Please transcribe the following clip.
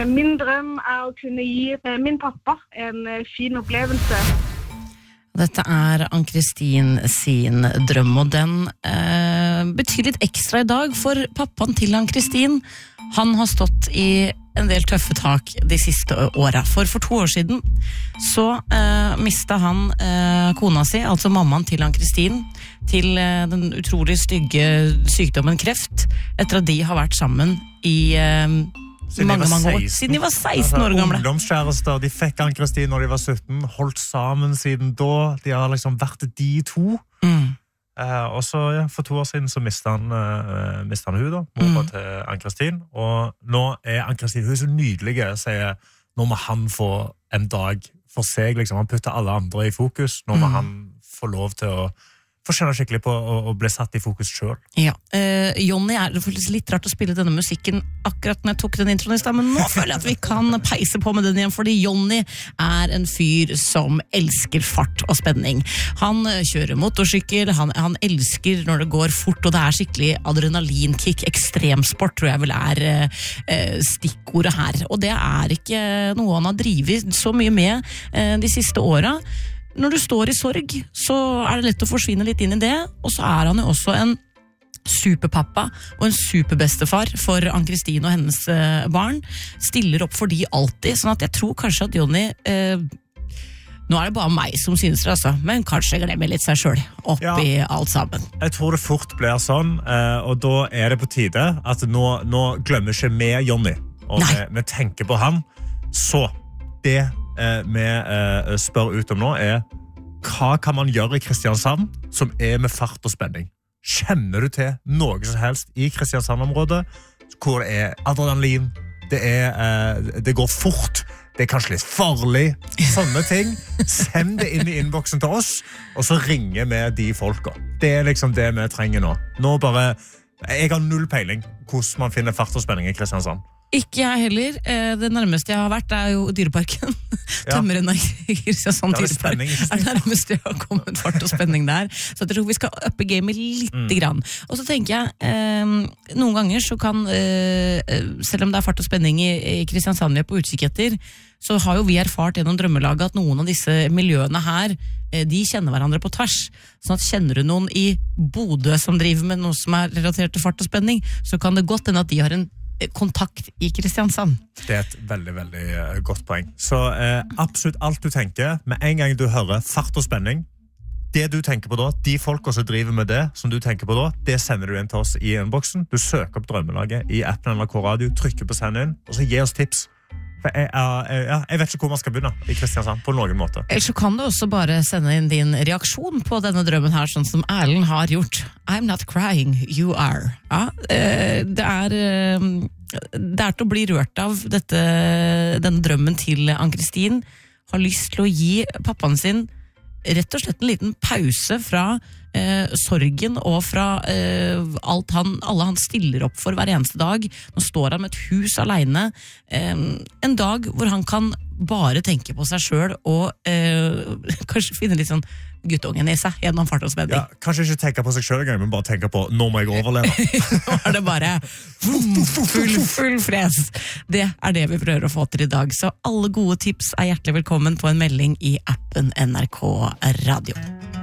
Min drøm å kunne gi min pappa en fin opplevelse. Dette Ann-Kristin sin drøm, og den betyr litt ekstra i dag, for pappaen til Ann-Kristin, han har stått i en del tøffe tak de siste årene. For 2 år siden så mistet han kona si, altså mammaen til Ann-Kristin, til den utrolig stygge sykdommen kreft, etter at de har vært sammen i mange år. Siden de var 16 år gamle. Ungdomskjærester, de fikk Ann-Kristin når de var 17, holdt sammen siden da. De har liksom vært de to. Og så, for 2 år siden så mistet han hun da, mora til Ann-Kristin. Og nå Ann-Kristin, hun så nydelig, sier, nå må han få en dag for seg, liksom. Han putter alle andre i fokus. Nå må han få lov til å kjenne skikkelig på å bli satt i fokus selv. Ja, Jonny, det føles litt rart å spille denne musikken akkurat når jeg tok den introen i sted, men nå føler jeg at vi kan peise på med den igjen, fordi Jonny en fyr som elsker fart og spenning. Han kjører motorsykkel, han elsker når det går fort, og det skikkelig adrenalinkick, ekstremsport, tror jeg vel stikkordet her. Og det ikke noe han har drivet så mye med de siste årene. Når du står i sorg, så det lett å forsvinne litt inn i det, og så han jo også en superpappa og en superbestefar for Ann-Kristin og hennes barn. Stiller opp for de alltid, sånn at jeg tror kanskje at Jonny, nå det bare meg som synes det, altså, men kanskje glemmer litt seg selv oppi alt sammen. Jeg tror det fort blir sånn, og da det på tide at nå glemmer ikke vi Jonny, og vi tenker på han, så det vi spør ut om nå hva kan man gjøre i Kristiansand som med fart og spenning? Kjenner du til noe som helst i Kristiansand-området hvor det adrenalin, det går fort, det kanskje litt farlig, sånne ting? Send det inn i innboksen til oss, og så ringer vi de folka. Det liksom det vi trenger nå. Jeg har null peiling hvordan man finner fart og spenning i Kristiansand. Ikke jeg heller. Det nærmeste jeg har vært jo Dyreparken. Tømmeren av Kristiansand Dyrepark det nærmeste jeg har kommet fart og spenning der. Så jeg tror vi skal uppe gamet litt grann. Og så tenker jeg, noen ganger så kan, selv om det fart og spenning i Kristiansand vi på utkikk etter, så har jo vi erfart gjennom drømmelaget at noen av disse miljøene her, de kjenner hverandre på tvers. Sånn at kjenner du noen i Bodø som driver med noe som relatert til fart og spenning, så kan det godt hende at de har en kontakt i Kristiansand. Det et veldig, veldig godt poeng. Så absolutt alt du tenker, med en gang du hører fart og spenning, det du tenker på da, de folka som driver med det som du tenker på da, det sender du inn til oss i innboksen. Du søker opp Drømmelaget i appen NRK Radio, trykker på send inn, og så gi oss tips. For jeg vet ikke hvor man skal begynne i Kristiansand på noen måte. Eller så kan du også bare sende inn din reaksjon på denne drømmen her, sånn som Erlend har gjort. I'm not crying, you are. Ja, det til å bli rørt av denne drømmen til Ann-Kristin. Har lyst til å gi pappaen sin rett og slett en liten pause fra sorgen og fra alle han stiller opp for hver eneste dag. Nå står han med et hus alene. En dag hvor han kan bare tenke på seg selv og kanskje finne litt sånn guttungen i seg gjennom fart og spenning. Ja, kanskje ikke tenke på seg selv engang, men bare tenke på nå må jeg overleve. Nå det bare full fres. Det det vi prøver å få til i dag. Så alle gode tips hjertelig velkommen på en melding i appen NRK Radio.